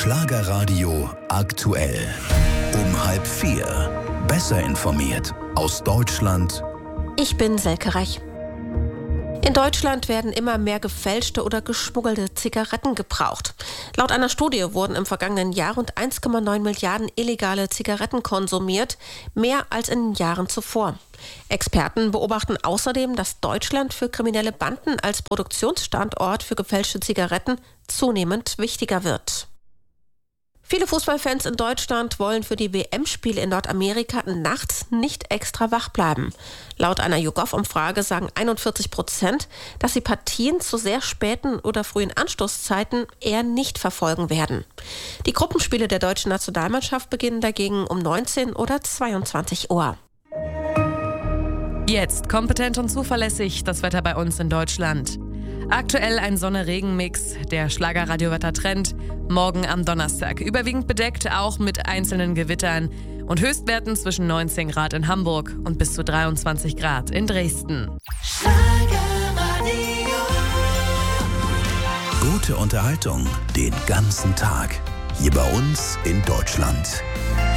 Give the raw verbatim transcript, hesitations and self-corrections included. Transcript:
Schlagerradio aktuell. Um halb vier. Besser informiert aus Deutschland. Ich bin Selke Reich. In Deutschland werden immer mehr gefälschte oder geschmuggelte Zigaretten gebraucht. Laut einer Studie wurden im vergangenen Jahr rund eins Komma neun Milliarden illegale Zigaretten konsumiert, mehr als in den Jahren zuvor. Experten beobachten außerdem, dass Deutschland für kriminelle Banden als Produktionsstandort für gefälschte Zigaretten zunehmend wichtiger wird. Viele Fußballfans in Deutschland wollen für die W M-Spiele in Nordamerika nachts nicht extra wach bleiben. Laut einer YouGov-Umfrage sagen einundvierzig Prozent, dass sie Partien zu sehr späten oder frühen Anstoßzeiten eher nicht verfolgen werden. Die Gruppenspiele der deutschen Nationalmannschaft beginnen dagegen um neunzehn oder zweiundzwanzig Uhr. Jetzt kompetent und zuverlässig das Wetter bei uns in Deutschland. Aktuell ein Sonne-Regen-Mix, der Schlagerradio-Wetter-Trend. Morgen am Donnerstag überwiegend bedeckt, auch mit einzelnen Gewittern und Höchstwerten zwischen neunzehn Grad in Hamburg und bis zu dreiundzwanzig Grad in Dresden. Schlagerradio. Gute Unterhaltung den ganzen Tag. Hier bei uns in Deutschland.